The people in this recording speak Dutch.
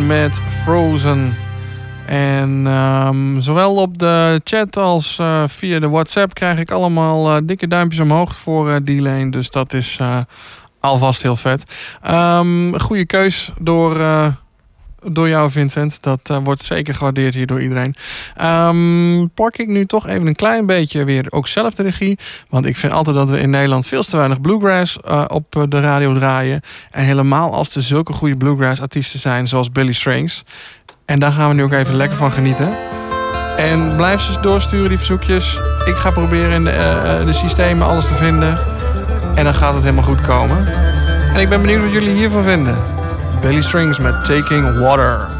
met Frozen. En zowel op de chat als via de WhatsApp krijg ik allemaal dikke duimpjes omhoog voor D-Lane. Dus dat is alvast heel vet. Goede keus door jou, Vincent. Dat wordt zeker gewaardeerd hier door iedereen. Pak ik nu toch even een klein beetje weer ook zelf de regie. Want ik vind altijd dat we in Nederland veel te weinig bluegrass op de radio draaien. En helemaal als er zulke goede bluegrass artiesten zijn zoals Billy Strings. En daar gaan we nu ook even lekker van genieten. En blijf ze doorsturen, die verzoekjes. Ik ga proberen in de systemen alles te vinden. En dan gaat het helemaal goed komen. En ik ben benieuwd wat jullie hiervan vinden. Billy Strings met Taking Water.